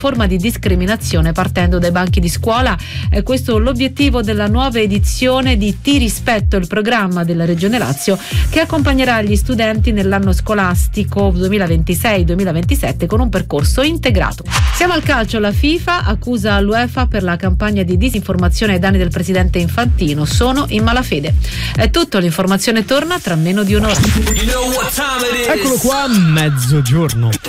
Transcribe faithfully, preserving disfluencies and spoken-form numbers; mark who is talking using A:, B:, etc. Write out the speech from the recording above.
A: forma di discriminazione partendo dai banchi di scuola. È questo l'obiettivo della nuova edizione di Ti rispetto, il programma della Regione Lazio che accompagnerà gli studenti nell'anno scolastico duemilaventisei duemilaventisette con un percorso integrato. Siamo al calcio. La FIFA accusa l'UEFA per la campagna di disinformazione ai danni del presidente Infantino. Sono in malafede. È tutto, l'informazione torna tra meno di un'ora.
B: Eccolo qua, mezzogiorno.